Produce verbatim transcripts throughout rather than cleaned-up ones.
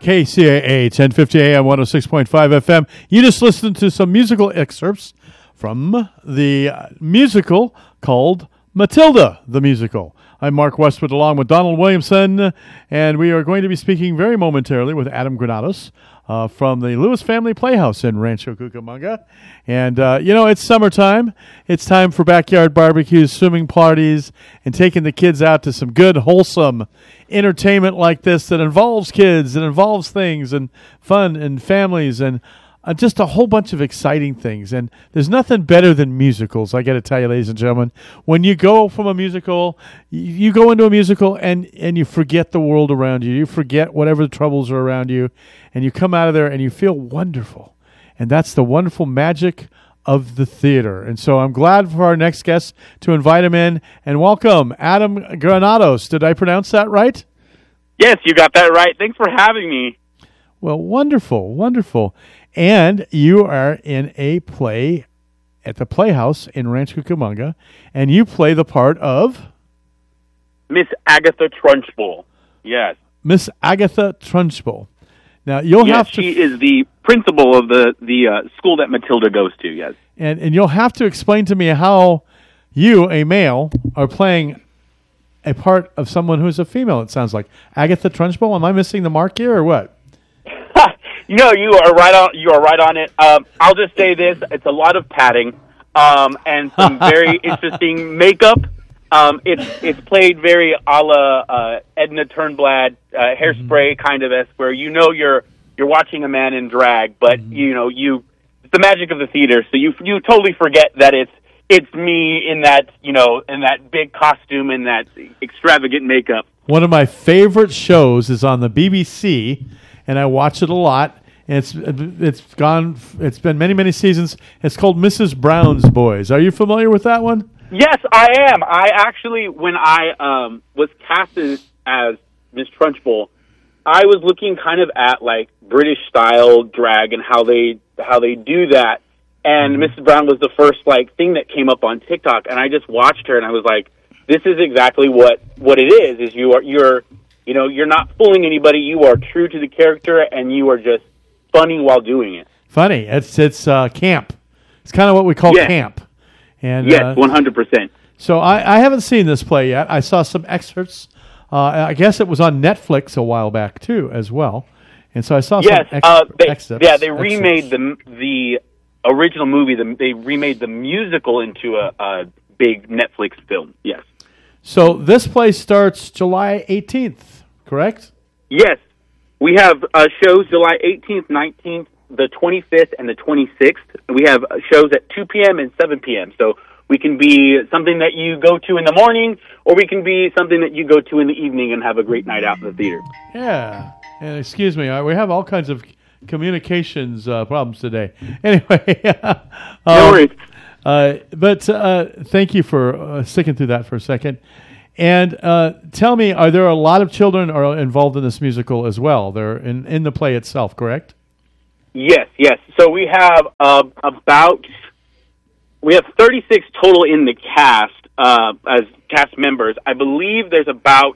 K C A A ten fifty A M one oh six point five F M. You just listened to some musical excerpts from the uh, musical called Matilda the Musical. I'm Mark Westwood along with Donald Williamson, and we are going to be speaking very momentarily with Adam Granados uh, from the Lewis Family Playhouse in Rancho Cucamonga. And, uh, you know, it's summertime. It's time for backyard barbecues, swimming parties, and taking the kids out to some good, wholesome entertainment like this that involves kids, that involves things and fun and families and Uh, just a whole bunch of exciting things. And there's nothing better than musicals, I got to tell you, ladies and gentlemen. When you go from a musical, you, you go into a musical and, and you forget the world around you. You forget whatever the troubles are around you. And you come out of there and you feel wonderful. And that's the wonderful magic of the theater. And so I'm glad for our next guest to invite him in. And welcome, Adam Granados. Did I pronounce that right? Yes, you got that right. Thanks for having me. Well, wonderful, wonderful. And you are in a play at the Playhouse in Rancho Cucamonga, and you play the part of Miss Agatha Trunchbull. Yes, Miss Agatha Trunchbull. Now you'll yes, have to. She is the principal of the the uh, school that Matilda goes to. Yes, and and you'll have to explain to me how you, a male, are playing a part of someone who's a female. It sounds like Agatha Trunchbull. Am I missing the mark here, or what? No, you are right on. You are right on it. Um, I'll just say this: it's a lot of padding um, and some very interesting makeup. Um, it's it's played very a la uh, Edna Turnblad, uh, Hairspray mm-hmm. kind of esque, where you know you're you're watching a man in drag, but mm-hmm. you know you it's the magic of the theater, so you you totally forget that it's it's me in that you know in that big costume and that extravagant makeup. One of my favorite shows is on the B B C. And I watch it a lot. And it's it's gone. It's been many many seasons. It's called Missus Brown's Boys. Are you familiar with that one? Yes, I am. I actually, when I um, was casted as Miss Trunchbull, I was looking kind of at like British style drag and how they how they do that. And mm-hmm. Missus Brown was the first like thing that came up on TikTok, and I just watched her, and I was like, "This is exactly what, what it is. Is you are you're." You know, you're not fooling anybody. You are true to the character, and you are just funny while doing it. Funny. It's it's uh, camp. It's kind of what we call yes. camp. And yes, uh, one hundred percent. So I, I haven't seen this play yet. I saw some excerpts. Uh, I guess it was on Netflix a while back, too, as well. And so I saw yes, some ex- uh, they, excerpts. Yeah, they excerpts. remade the the original movie. The, they remade the musical into a, a big Netflix film, yes. So this play starts July eighteenth, correct? Yes. We have uh, shows July eighteenth, nineteenth, the twenty-fifth, and the twenty-sixth. We have uh, shows at two p.m. and seven p.m. So we can be something that you go to in the morning, or we can be something that you go to in the evening and have a great night out in the theater. Yeah. And excuse me, we have all kinds of communications uh, problems today. Anyway. um, no worries. Uh, but uh, thank you for uh, sticking through that for a second. And uh, tell me, are there a lot of children are involved in this musical as well? They're in, in the play itself, correct? Yes, yes. So we have uh, about we have thirty-six total in the cast uh, as cast members. I believe there's about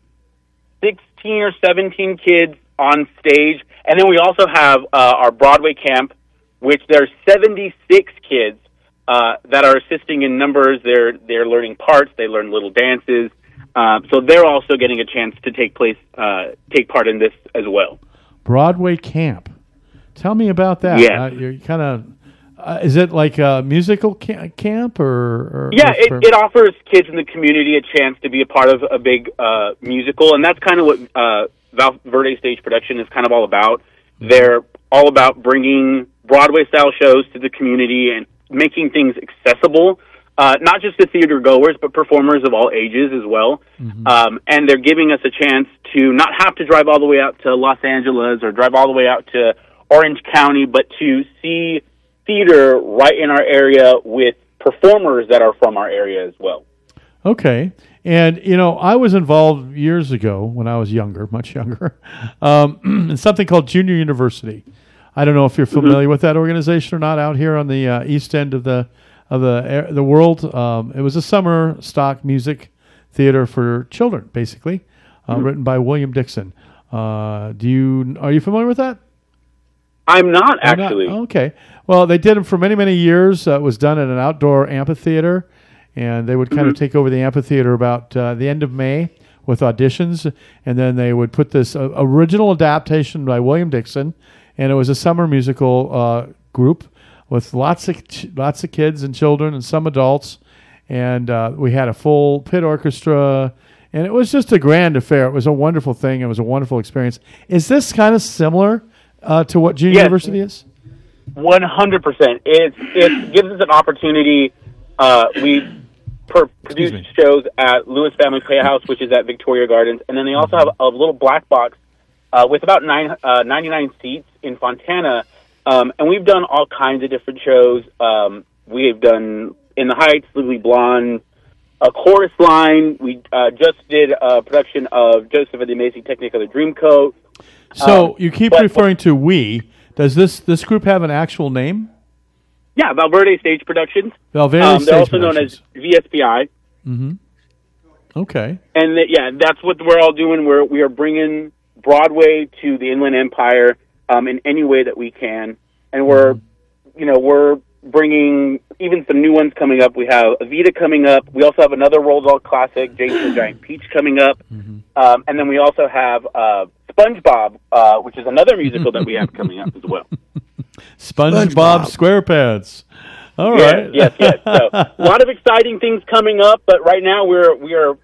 sixteen or seventeen kids on stage, and then we also have uh, our Broadway camp, which there's seventy-six kids. Uh, that are assisting in numbers. They're they're learning parts. They learn little dances. Uh, so they're also getting a chance to take place, uh, take part in this as well. Broadway camp. Tell me about that. Yeah, uh, you're kind of. Uh, is it like a musical ca- camp or? or yeah, or it, it offers kids in the community a chance to be a part of a big uh, musical, and that's kind of what uh, Val Verde Stage Production is kind of all about. Mm-hmm. They're all about bringing Broadway style shows to the community and making things accessible, uh, not just to theater goers, but performers of all ages as well. Mm-hmm. Um, and they're giving us a chance to not have to drive all the way out to Los Angeles or drive all the way out to Orange County, but to see theater right in our area with performers that are from our area as well. Okay. And, you know, I was involved years ago when I was younger, much younger, um, in something called Junior University. I don't know if you're familiar mm-hmm. with that organization or not. Out here on the uh, east end of the of the the world, um, it was a summer stock music theater for children, basically, uh, mm-hmm. written by William Dixon. Uh, do you are you familiar with that? I'm not Or not? actually. Okay. Well, they did them for many, many years. Uh, it was done at an outdoor amphitheater, and they would kind of Mm-hmm. take over the amphitheater about uh, the end of May with auditions, and then they would put this uh, original adaptation by William Dixon, and it was a summer musical uh, group with lots of ch- lots of kids and children and some adults, and uh, we had a full pit orchestra, and it was just a grand affair. It was a wonderful thing. It was a wonderful experience. Is this kind of similar uh, to what Junior Yes. University is? One hundred percent. It it gives us an opportunity. Uh, we per- produce me. shows at Lewis Family Playhouse, which is at Victoria Gardens, and then they also have a little black box uh, with about nine uh, ninety-nine seats in Fontana. Um, and we've done all kinds of different shows. Um, we have done In the Heights, Legally Blonde, a chorus line. We uh, just did a production of Joseph and the Amazing Technique of the Dreamcoat. So Um, you keep but- referring to we. Does this this group have an actual name? Yeah, Valverde Stage Productions. Valverde Um, they're Stage also known as Productions. V S P I. Okay. And that, yeah, that's what we're all doing. We're we are bringing Broadway to the Inland Empire um, in any way that we can, and we're, you know, we're bringing even some new ones coming up. We have Evita coming up. We also have another Roald Dahl classic, James and the Giant Peach, coming up, um, and then we also have uh, SpongeBob, uh, which is another musical that we have coming up as well. SpongeBob SpongeBob. SquarePants. All Yes, right. yes, yes. So a lot of exciting things coming up, but right now we're we are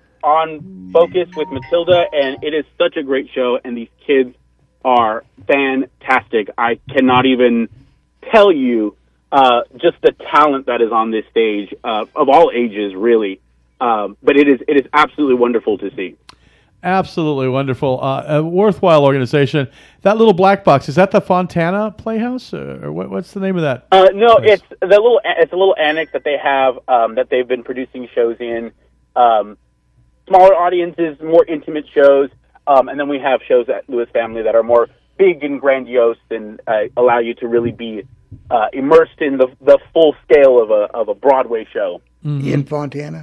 on focus with Matilda, and it is such a great show, and these kids are fantastic. I cannot even tell you uh, just the talent that is on this stage uh, of all ages, really. Um, but it is it is absolutely wonderful to see. Absolutely wonderful. Uh, a worthwhile organization. That little black box, is that the Fontana Playhouse? Or or what, what's the name of that? Uh, no, Nice. it's the little it's a little annex that they have um, that they've been producing shows in. Um, smaller audiences, more intimate shows, um, and then we have shows at Lewis Family that are more big and grandiose and uh, allow you to really be uh, immersed in the the full scale of a of a Broadway show. in Fontana.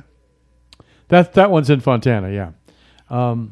That that one's in Fontana, yeah. Um,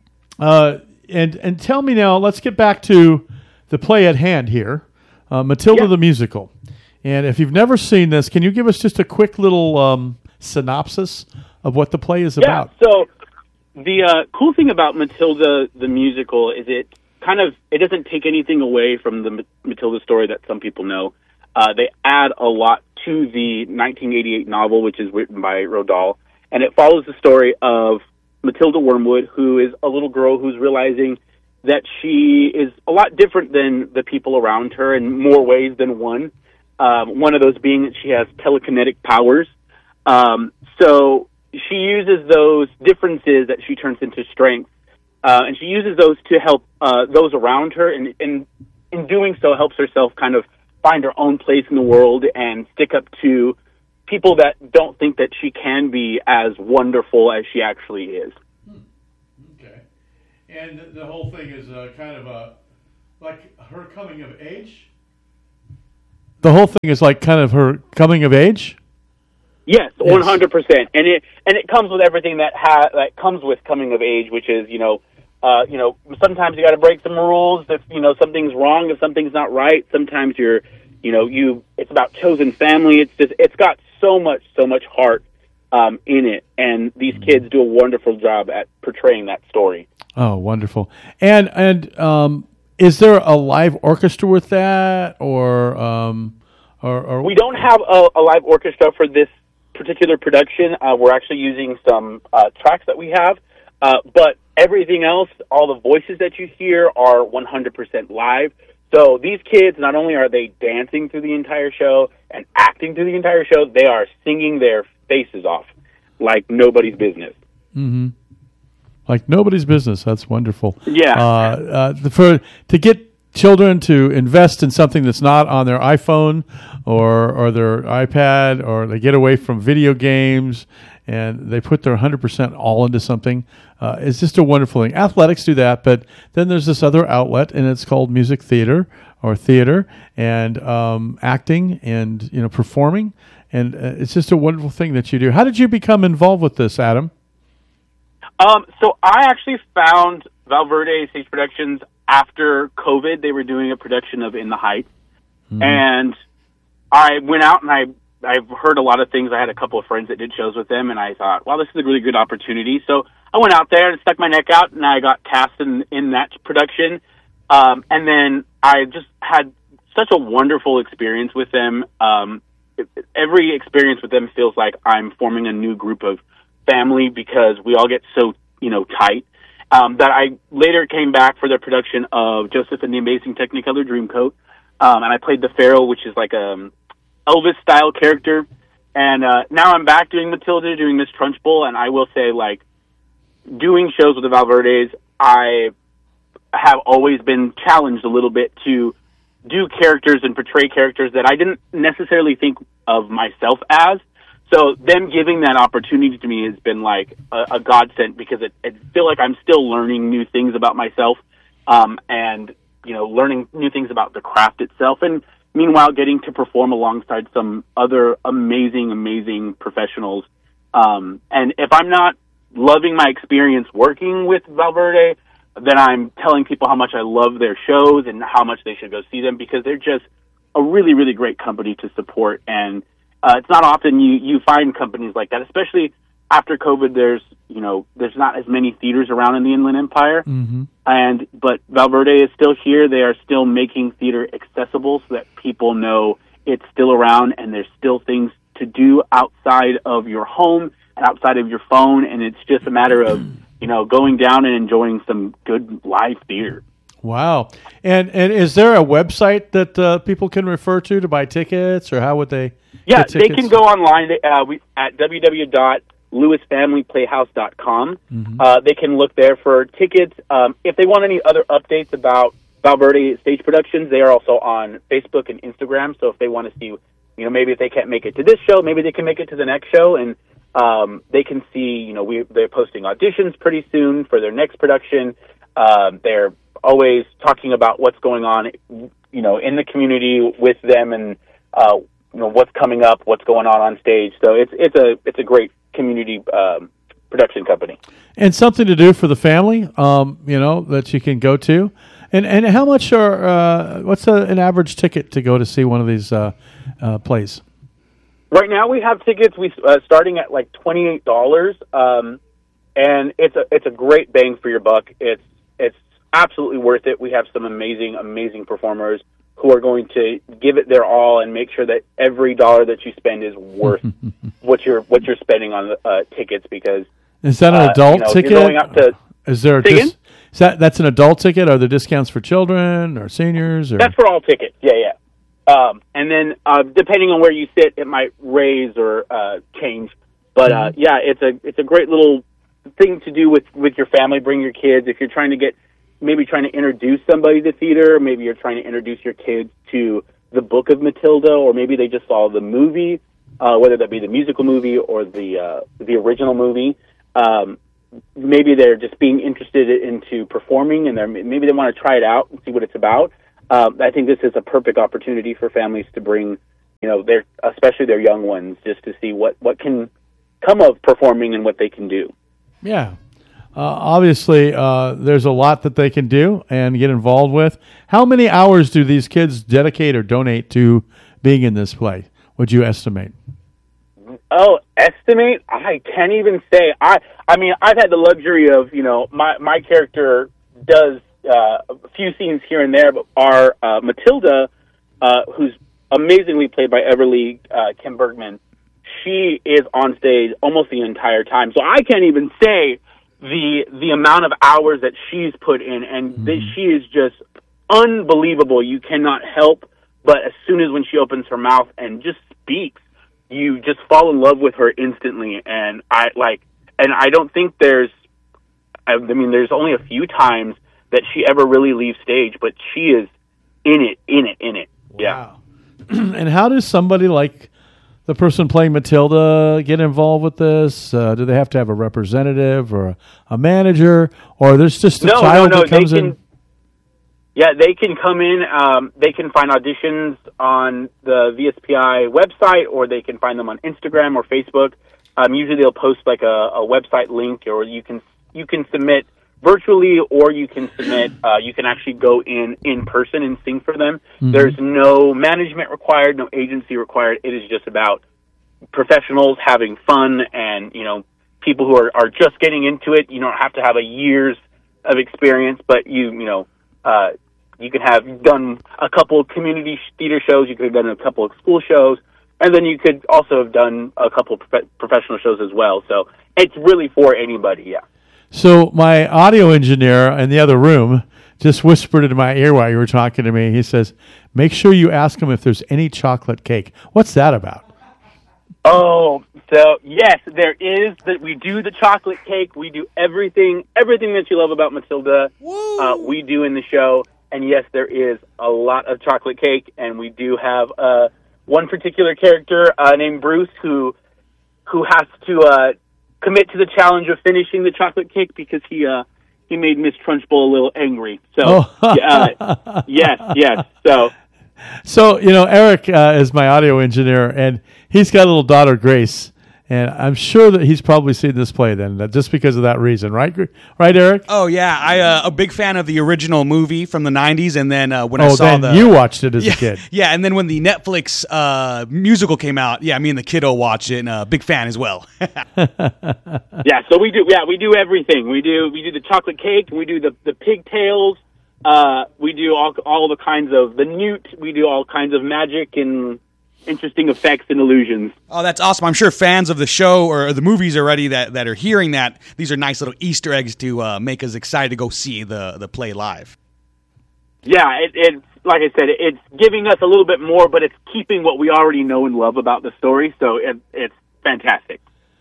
uh, and and tell me now, let's get back to the play at hand here, uh, Matilda Yeah. the Musical. And if you've never seen this, can you give us just a quick little um, synopsis of what the play is about? Yeah. So the uh, cool thing about Matilda the Musical is it kind of it doesn't take anything away from the Ma- Matilda story that some people know. Uh, they add a lot to the nineteen eighty-eight novel, which is written by Roald Dahl, and it follows the story of Matilda Wormwood, who is a little girl who's realizing that she is a lot different than the people around her in more ways than one. Um, one of those being that she has telekinetic powers. Um, so she uses those differences that she turns into strength, uh, and she uses those to help uh, those around her, and, and in doing so helps herself kind of find her own place in the world and stick up to people that don't think that she can be as wonderful as she actually is. Okay. And the whole thing is uh, kind of a, like her coming of age? The whole thing is like kind of her coming of age? Yes, one hundred percent, and it and it comes with everything that ha- that comes with coming of age, which is you know, uh, you know, sometimes you got to break some rules if you know something's wrong, if something's not right. Sometimes you're, you know, you it's about chosen family. It's just it's got so much so much heart um, in it, and these kids do a wonderful job at portraying that story. Oh, wonderful. And and um, is there a live orchestra with that, or um, or, or We don't have a, a live orchestra for this particular production. Uh, we're actually using some uh, tracks that we have, uh, but everything else, all the voices that you hear are one hundred percent live. So these kids, not only are they dancing through the entire show and acting through the entire show, they are singing their faces off like nobody's business. like nobody's business? That's wonderful. Yeah. Uh, uh, the- for to get children to invest in something that's not on their iPhone or or their iPad, or they get away from video games and they put their one hundred percent all into something. Uh, it's just a wonderful thing. Athletics do that, but then there's this other outlet, and it's called music theater or theater and um, acting and you know performing, and uh, it's just a wonderful thing that you do. How did you become involved with this, Adam? Um, so I actually found Valverde Stage Productions, after COVID, they were doing a production of In the Heights. Mm-hmm. And I went out and I, I've heard a lot of things. I had a couple of friends that did shows with them, and I thought, wow, this is a really good opportunity. So I went out there and stuck my neck out, and I got cast in, in that production. Um, and then I just had such a wonderful experience with them. Um, every experience with them feels like I'm forming a new group of family because we all get so, you know, tight. Um, that I later came back for their production of Joseph and the Amazing Technicolor Dreamcoat. Um, and I played the Pharaoh, which is like a Elvis-style character. And uh, now I'm back doing Matilda, doing Miss Trunchbull, and I will say, like, doing shows with the Valverdes, I have always been challenged a little bit to do characters and portray characters that I didn't necessarily think of myself as. So them giving that opportunity to me has been like a, a godsend because it, it feel like I'm still learning new things about myself, um, and you know, learning new things about the craft itself, and meanwhile getting to perform alongside some other amazing, amazing professionals. Um, and if I'm not loving my experience working with Valverde, then I'm telling people how much I love their shows and how much they should go see them because they're just a really, really great company to support. And Uh, it's not often you, you find companies like that, especially after COVID. There's, you know, there's not as many theaters around in the Inland Empire. Mm-hmm. And, but Valverde is still here. They are still making theater accessible so that people know it's still around and there's still things to do outside of your home and outside of your phone. And it's just a matter of, you know, going down and enjoying some good live theater. Wow. And, and is there a website that uh, people can refer to to buy tickets, or how would they? Yeah, they can go online uh, we, at w w w dot lewis family playhouse dot com. Mm-hmm. Uh, they can look there for tickets. Um, if they want any other updates about Valverde Stage Productions, they are also on Facebook and Instagram. So if they want to see, you know, maybe if they can't make it to this show, maybe they can make it to the next show, and um, they can see, you know, we they're posting auditions pretty soon for their next production. Uh, they're always talking about what's going on, you know, in the community with them, and uh, you know, what's coming up, what's going on on stage. So it's it's a it's a great community um, production company, and something to do for the family. Um, you know, that you can go to. And and how much are uh, what's a, an average ticket to go to see one of these uh, uh, plays? Right now, we have tickets we uh, starting at like twenty eight dollars, um, and it's a it's a great bang for your buck. It's it's absolutely worth it. We have some amazing amazing performers who are going to give it their all and make sure that every dollar that you spend is worth what you're what you're spending on the uh, tickets. Because is that an uh, adult you know, ticket? You're going out to, is there a dis- is that that's an adult ticket? Are there discounts for children or seniors? Or? That's for all tickets. Yeah, yeah. Um, and then uh, depending on where you sit, it might raise or uh, change. But uh, mm-hmm. yeah, it's a it's a great little thing to do with, with your family. Bring your kids if you're trying to get. Maybe trying to introduce somebody to theater, maybe you're trying to introduce your kids to the book of Matilda, or maybe they just saw the movie, uh, whether that be the musical movie or the uh, the original movie. Um, maybe they're just being interested into performing, and they're, maybe they want to try it out and see what it's about. Uh, I think this is a perfect opportunity for families to bring, you know, their especially their young ones, just to see what, what can come of performing and what they can do. Yeah. Uh, obviously, uh, there's a lot that they can do and get involved with. How many hours do these kids dedicate or donate to being in this play, would you estimate? Oh, estimate? I can't even say. I I mean, I've had the luxury of, you know, my, my character does uh, a few scenes here and there, but our uh, Matilda, uh, who's amazingly played by Everly uh, Kim Bergman, she is on stage almost the entire time. So I can't even say the the amount of hours that she's put in, and mm-hmm. that she is just unbelievable. You cannot help but as soon as when she opens her mouth and just speaks, you just fall in love with her instantly. And I like, and I don't think there's, I mean, there's only a few times that she ever really leaves stage, but she is in it, in it, in it. Wow. Yeah. And how does somebody like the person playing Matilda get involved with this? Uh, do they have to have a representative or a, a manager, or there's just a no, child no, no. that comes they can, in? Yeah, they can come in. Um, they can find auditions on the V S P I website, or they can find them on Instagram or Facebook. Um, usually, they'll post like a, a website link, or you can you can submit virtually, or you can submit. Uh, you can actually go in in person and sing for them. Mm-hmm. There's no management required, no agency required. It is just about professionals having fun, and you know, people who are, are just getting into it. You don't have to have a years of experience, but you you know, uh, you could have done a couple of community theater shows. You could have done a couple of school shows. And then you could also have done a couple of prof- professional shows as well. So it's really for anybody, yeah. So my audio engineer in the other room just whispered into my ear while you were talking to me. He says, make sure you ask him if there's any chocolate cake. What's that about? Oh, so yes, there is. That we do the chocolate cake. We do everything, everything that you love about Matilda, uh, we do in the show. And yes, there is a lot of chocolate cake, and we do have uh, one particular character uh, named Bruce who who has to uh, commit to the challenge of finishing the chocolate cake because he uh, he made Miss Trunchbull a little angry. So oh. uh, yes, yes. So so you know, Eric uh, is my audio engineer, and he's got a little daughter, Grace. And I'm sure that he's probably seen this play then, that just because of that reason, right? Right, Eric? Oh yeah, I uh, a big fan of the original movie from the nineties, and then uh, when oh, I saw then the you watched it as yeah, a kid. Yeah, and then when the Netflix uh, musical came out, yeah, me and the kiddo watched it, and a uh, big fan as well. yeah, so we do. Yeah, we do everything. We do. We do the chocolate cake. We do the the pigtails. Uh, we do all all the kinds of the newt. We do all kinds of magic and interesting effects and illusions. Oh, that's awesome. I'm sure fans of the show or the movies already that, that are hearing that, these are nice little Easter eggs to uh, make us excited to go see the, the play live. Yeah, it, it's, like I said, it's giving us a little bit more, but it's keeping what we already know and love about the story, so it, it's fantastic.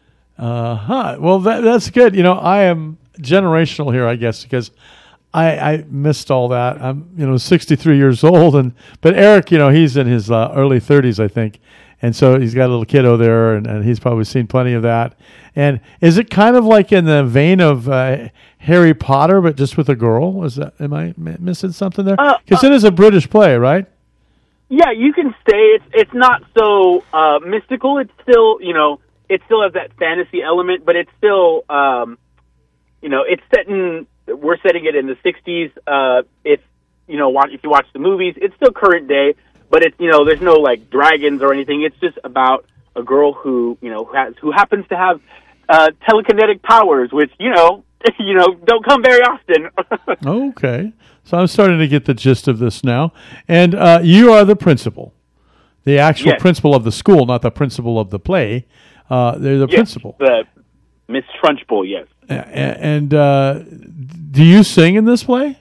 Uh-huh. Well, that, that's good. You know, I am generational here, I guess, because I, I missed all that. I'm, you know, sixty-three years old, and but Eric, you know, he's in his uh, early thirties, I think, and so he's got a little kiddo there, and, and he's probably seen plenty of that. And is it kind of like in the vein of uh, Harry Potter, but just with a girl? Is that am I missing something there? Because uh, uh, it is a British play, right? Yeah, you can say it's it's not so uh, mystical. It's still, you know, it still has that fantasy element, but it's still, um, you know, it's set in. We're setting it in the sixties. Uh, it's, you know, watch, if you watch the movies, it's still current day, but it's, you know, there's no like dragons or anything. It's just about a girl who, you know, has, who happens to have uh, telekinetic powers, which, you know, you know, don't come very often. Okay. So I'm starting to get the gist of this now. And uh, you are the principal, the actual yes. principal of the school, not the principal of the play. Uh, they're the yes, principal. The Miss Trunchbull, yes. And uh, do you sing in this play?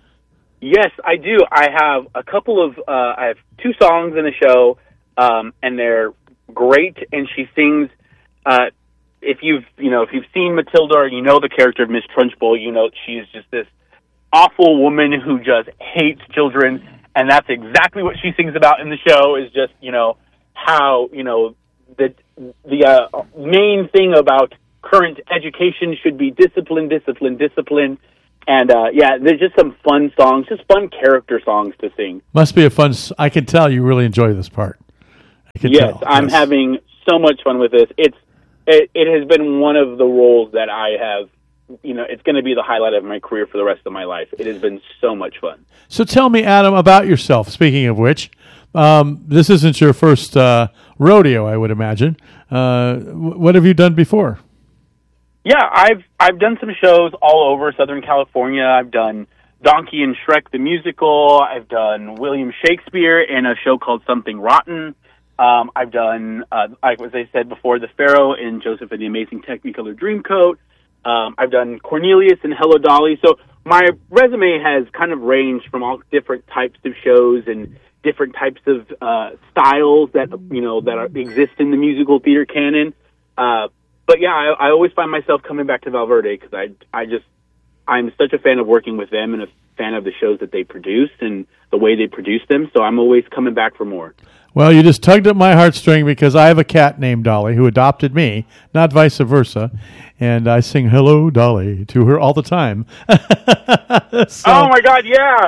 Yes, I do. I have a couple of, uh, I have two songs in the show, um, and they're great, and she sings, uh, if you've, you know, if you've seen Matilda or you know the character of Miss Trunchbull, you know she's just this awful woman who just hates children, and that's exactly what she sings about in the show, is just, you know, how, you know, the, the uh, main thing about current education should be discipline, discipline, discipline. And, uh, yeah, there's just some fun songs, just fun character songs to sing. Must be a fun... I can tell you really enjoy this part. I can yes, tell. I'm yes. having so much fun with this. It's it, it has been one of the roles that I have, you know, it's going to be the highlight of my career for the rest of my life. It has been so much fun. So tell me, Adam, about yourself. Speaking of which, um, this isn't your first uh, rodeo, I would imagine. Uh, what have you done before? Yeah, I've I've done some shows all over Southern California. I've done Donkey and Shrek the musical. I've done William Shakespeare in a show called Something Rotten. Um, I've done, uh, like as I said before, The Pharaoh in Joseph and the Amazing Technicolor Dreamcoat. Um, I've done Cornelius and Hello Dolly. So my resume has kind of ranged from all different types of shows and different types of uh, styles that you know that are, exist in the musical theater canon. Uh, But yeah, I, I always find myself coming back to Valverde because I, I just, I'm such a fan of working with them and a fan of the shows that they produce and the way they produce them. So I'm always coming back for more. Well, you just tugged at my heartstring because I have a cat named Dolly who adopted me, not vice versa, and I sing "Hello, Dolly" to her all the time. So, oh my God, yeah!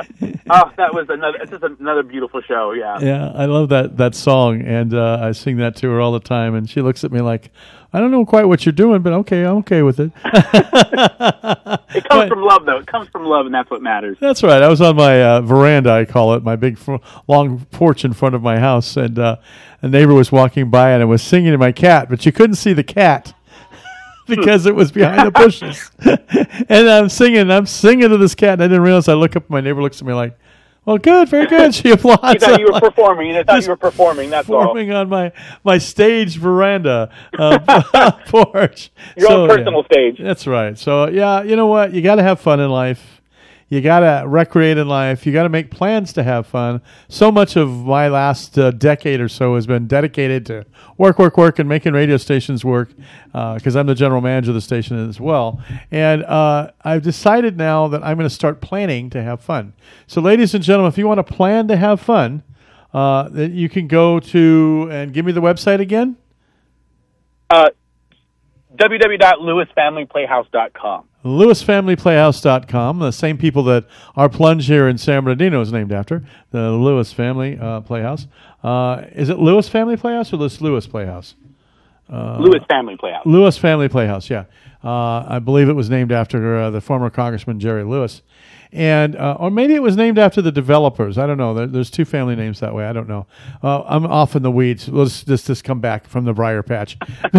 Oh, that was another. It's just another beautiful show. Yeah. Yeah, I love that that song, and uh, I sing that to her all the time, and she looks at me like, I don't know quite what you're doing, but okay, I'm okay with it. It comes from love, though. It comes from love, and that's what matters. That's right. I was on my uh, veranda, I call it, my big fr- long porch in front of my house, and uh, a neighbor was walking by, and I was singing to my cat, but you couldn't see the cat because it was behind the bushes. And I'm singing, I'm singing to this cat, and I didn't realize. I look up, my neighbor looks at me like, well, good, very good. She applauds. You thought you were performing. You thought you were performing. That's all. Performing on my, my stage veranda uh, porch. Your so, own personal yeah, stage. That's right. So, yeah, you know what? You got to have fun in life. You got to recreate in life. You got to make plans to have fun. So much of my last uh, decade or so has been dedicated to work, work, work, and making radio stations work because uh, I'm the general manager of the station as well. And uh, I've decided now that I'm going to start planning to have fun. So, ladies and gentlemen, if you want to plan to have fun, uh, then you can go to, and give me the website again. Uh, w w w dot lewis family playhouse dot com. lewis family playhouse dot com, the same people that our plunge here in San Bernardino is named after, the Lewis Family uh, Playhouse. Uh, is it Lewis Family Playhouse or Lewis Lewis Playhouse? Uh, Lewis Family Playhouse. Lewis Family Playhouse, yeah. Uh, I believe it was named after uh, the former Congressman Jerry Lewis. And uh, or maybe it was named after the developers. I don't know. There, there's two family names that way. I don't know. Uh, I'm off in the weeds. Let's just, just come back from the briar patch.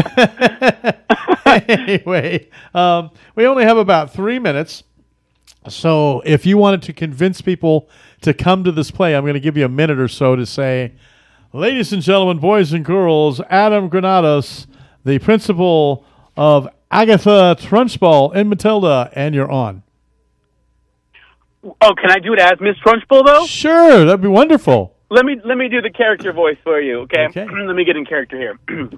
Anyway, um, we only have about three minutes. So if you wanted to convince people to come to this play, I'm going to give you a minute or so to say, ladies and gentlemen, boys and girls, Adam Granados, the principal of Agatha Trunchbull in Matilda, and you're on. Oh, can I do it as Miss Trunchbull, though? Sure, that'd be wonderful. Let me let me do the character voice for you, okay? Okay. Let me get in character here.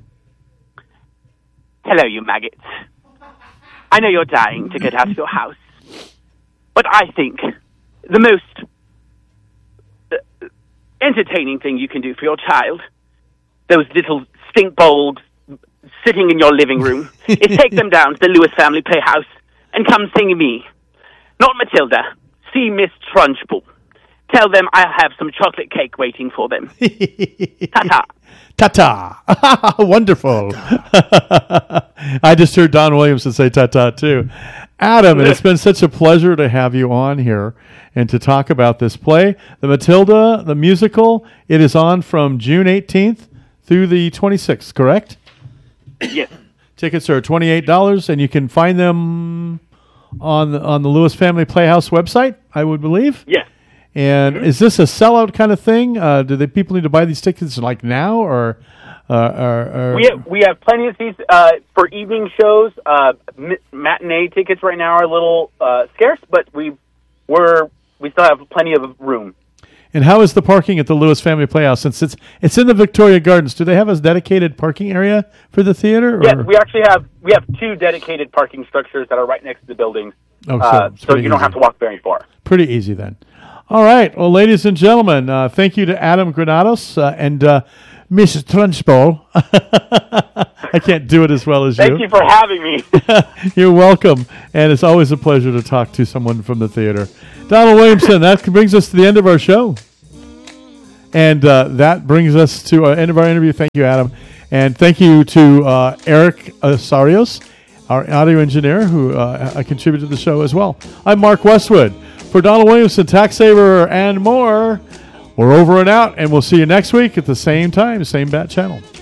Hello, you maggots. I know you're dying to get out of your house, but I think the most uh, entertaining thing you can do for your child, those little stink bowls sitting in your living room, is take them down to the Lewis Family Playhouse and come sing me. Not Matilda. See Miss Trunchbull. Tell them I have some chocolate cake waiting for them. Ta-ta. Ta-ta. Wonderful. I just heard Don Williamson say ta-ta, too. Adam, it's been such a pleasure to have you on here and to talk about this play. The Matilda, the musical, it is on from June eighteenth through the twenty-sixth, correct? Yes. Tickets are twenty-eight dollars, and you can find them on the, on the Lewis Family Playhouse website, I would believe. Yes. And mm-hmm. Is this a sellout kind of thing? Uh, do the people need to buy these tickets like now, or? Uh, or, or we have, we have plenty of seats uh, for evening shows. Uh, matinee tickets right now are a little uh, scarce, but we we're we still have plenty of room. And how is the parking at the Lewis Family Playhouse? Since it's it's in the Victoria Gardens, do they have a dedicated parking area for the theater? Or? Yeah, we actually have we have two dedicated parking structures that are right next to the buildings, oh, so, uh, so you easy. don't have to walk very far. Pretty easy then. All right. Well, ladies and gentlemen, uh, thank you to Adam Granados uh, and uh, Missus Trunchbull. I can't do it as well as you. Thank you for having me. You're welcome. And it's always a pleasure to talk to someone from the theater. Donald Williamson, that brings us to the end of our show. And uh, that brings us to the end of our interview. Thank you, Adam. And thank you to uh, Eric Asarios, our audio engineer, who uh, contributed to the show as well. I'm Mark Westwood. For Donald Williamson, Tax Saver, and more, we're over and out, and we'll see you next week at the same time, same bat channel.